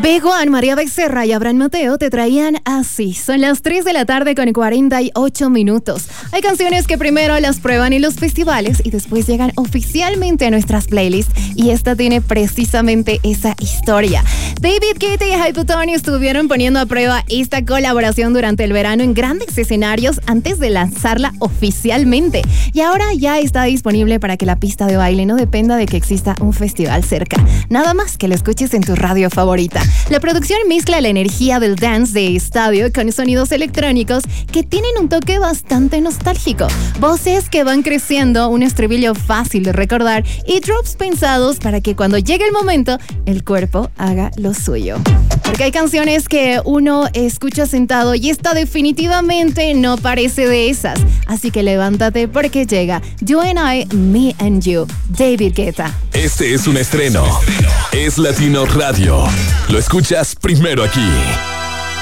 Bego, María Becerra y Abraham Mateo te traían así. Son las 3 de la tarde con 48 minutos. Hay canciones que primero las prueban en los festivales y después llegan oficialmente a nuestras playlists. Y esta tiene precisamente esa historia. David Guetta y Hypotone estuvieron poniendo a prueba esta colaboración durante el verano en grandes escenarios antes de lanzarla oficialmente. Y ahora ya está disponible para que la pista de baile no dependa de que exista un festival cerca. Nada más que lo escuches en tu radio favorita. La producción mezcla la energía del dance de estadio con sonidos electrónicos que tienen un toque bastante nostálgico. Voces que van creciendo, un estribillo fácil de recordar y drops pensados para que cuando llegue el momento, el cuerpo haga lo suyo. Porque hay canciones que uno escucha sentado y esta definitivamente no parece de esas. Así que levántate porque llega You and I, Me and You, David Guetta. Este es un estreno. Es Latino Radio. Lo escuchas primero aquí.